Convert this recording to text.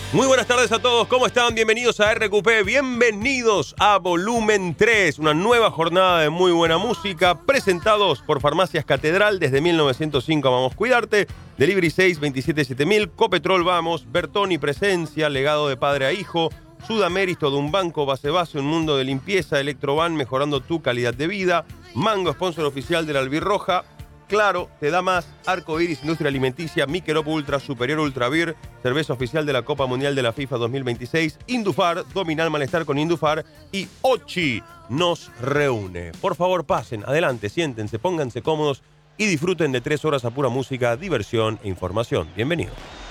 Muy buenas tardes a todos, ¿cómo están? Bienvenidos a RQP, bienvenidos a Volumen 3, una nueva jornada de muy buena música, presentados por Farmacias Catedral desde 1905, Vamos Cuidarte, Delivery 6 27 7000, Copetrol Vamos, Bertoni Presencia, legado de padre a hijo, Sudaméristo de un banco, Base, un mundo de limpieza, Electroban mejorando tu calidad de vida, Mango, sponsor oficial de la Albirroja, Claro, te da más, Arco Iris, Industria Alimenticia, Michelob Ultra, Superior Ultra Beer, cerveza oficial de la Copa Mundial de la FIFA 2026, Indufar, domina el malestar con Indufar y Ochi nos reúne. Por favor, pasen, adelante, siéntense, pónganse cómodos y disfruten de 3 horas a pura música, diversión e información. Bienvenidos.